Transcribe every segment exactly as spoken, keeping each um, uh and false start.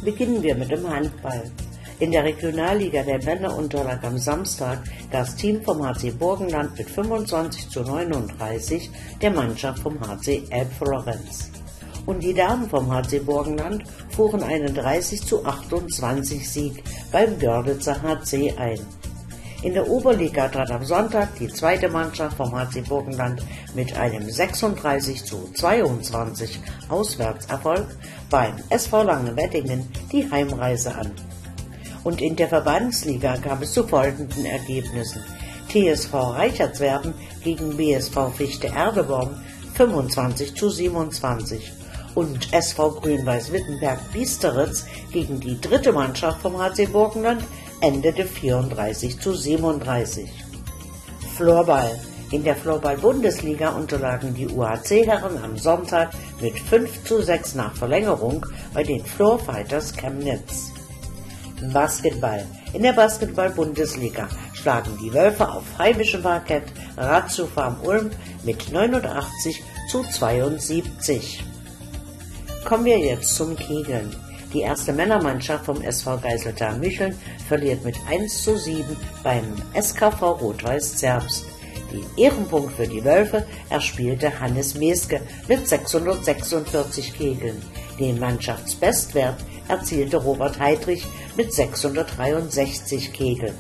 Beginnen wir mit dem Handball. In der Regionalliga der Männer unterlag am Samstag das Team vom H C Burgenland mit fünfundzwanzig zu neununddreißig der Mannschaft vom H C Elbflorenz. Und die Damen vom H C Burgenland fuhren einen dreißig zu achtundzwanzig Sieg beim Görlitzer H C ein. In der Oberliga trat am Sonntag die zweite Mannschaft vom H C Burgenland mit einem sechsunddreißig zu zweiundzwanzig Auswärtserfolg beim S V Langenweddingen die Heimreise an. Und in der Verbandsliga kam es zu folgenden Ergebnissen: T S V Reichertswerden gegen B S V Fichte Erdeborn fünfundzwanzig zu siebenundzwanzig und S V Grün-Weiß-Wittenberg Biesteritz gegen die dritte Mannschaft vom H C Burgenland endete vierunddreißig zu siebenunddreißig. Floorball. In der Floorball-Bundesliga unterlagen die U H C-Herren am Sonntag mit fünf zu sechs nach Verlängerung bei den Floorfighters Chemnitz. Basketball. In der Basketball-Bundesliga schlagen die Wölfe auf heimischem Parkett Ratio Farm Ulm mit neunundachtzig zu zweiundsiebzig. Kommen wir jetzt zum Kegeln. Die erste Männermannschaft vom S V Geiseltal Micheln verliert mit eins zu sieben beim S K V Rot-Weiß Zerbst. Den Ehrenpunkt für die Wölfe erspielte Hannes Meske mit sechshundertsechsundvierzig Kegeln. Den Mannschaftsbestwert erzielte Robert Heidrich mit sechshundertdreiundsechzig Kegeln.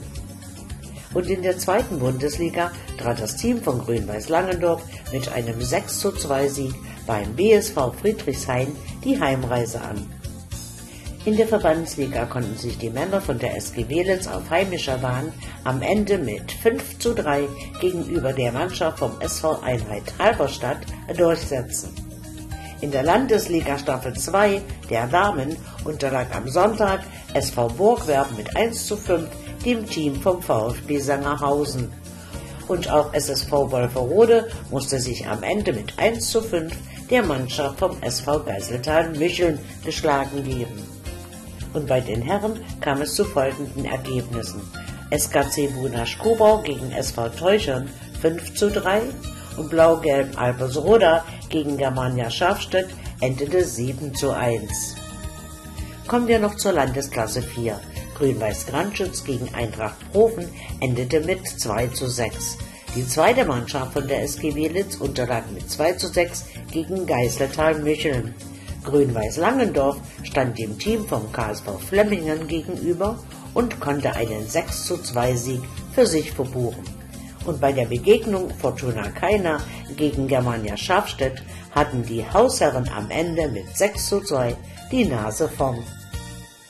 Und in der zweiten Bundesliga trat das Team von Grün-Weiß Langendorf mit einem sechs zu zwei Sieg beim B S V Friedrichshain die Heimreise an. In der Verbandsliga konnten sich die Männer von der S G Welitz auf heimischer Bahn am Ende mit fünf zu drei gegenüber der Mannschaft vom S V Einheit Halberstadt durchsetzen. In der Landesliga Staffel zwei der Damen unterlag am Sonntag S V Burgwerben mit eins zu fünf dem Team vom VfB Sangerhausen. Und auch S S V Wolferode musste sich am Ende mit eins zu fünf der Mannschaft vom S V Geiseltal Micheln geschlagen geben. Und bei den Herren kam es zu folgenden Ergebnissen: S K C Bunasch-Kobau gegen S V Teuchern fünf zu drei und Blau-Gelb Albersroda gegen Germania Schafstedt endete sieben zu eins. Kommen wir noch zur Landesklasse vier. Grün-Weiß Grandschütz gegen Eintracht Profen endete mit zwei zu sechs. Die zweite Mannschaft von der S G Welitz unterlag mit zwei zu sechs gegen Geiseltal Micheln. Grün-Weiß Langendorf stand dem Team vom K S V Flemmingen gegenüber und konnte einen sechs zu zwei Sieg für sich verbuchen. Und bei der Begegnung Fortuna Kaina gegen Germania Schafstedt hatten die Hausherren am Ende mit sechs zu zwei die Nase vorn.